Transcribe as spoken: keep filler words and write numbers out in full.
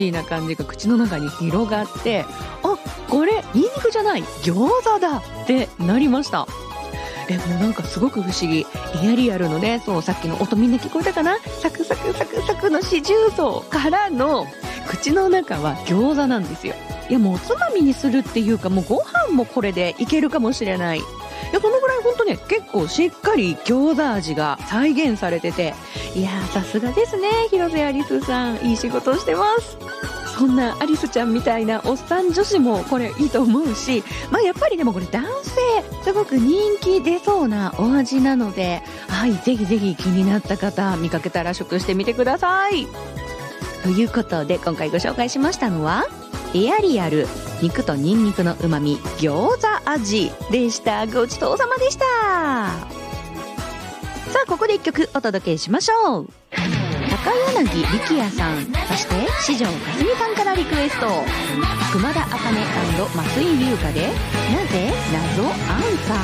ーな感じが口の中に広がって、あ、これニンニクじゃない餃子だってなりました。えもうなんかすごく不思議、エアリアルのね、そうさっきの音みんな聞こえたかな、サクサクサクサクの四重奏からの口の中は餃子なんですよ。いやもうおつまみにするっていうか、もうご飯もこれでいけるかもしれない。いやそのぐらい本当ね、結構しっかり餃子味が再現されてて、いやーさすがですね、広瀬アリスさん、いい仕事をしてます。そんなアリスちゃんみたいなおっさん女子もこれいいと思うし、まあやっぱりでもこれ男性すごく人気出そうなお味なので、はい、ぜひぜひ気になった方見かけたら食してみてください。ということで今回ご紹介しましたのはエアリアル肉とニンニクのうまみ餃子味でした。ごちそうさまでした。さあここで一曲お届けしましょう。高柳力也さん、そして四条かすみさんからリクエスト、熊田茜&増井優香でなぜ謎アンサー。